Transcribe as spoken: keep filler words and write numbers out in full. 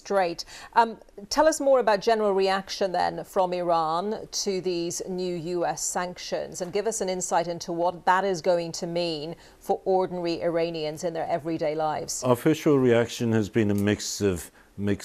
straight. Um, tell us more about general reaction then from Iran to these new U S sanctions, and give us an insight into what that is going to mean for ordinary Iranians in their everyday lives. Official reaction has been a mix of mixed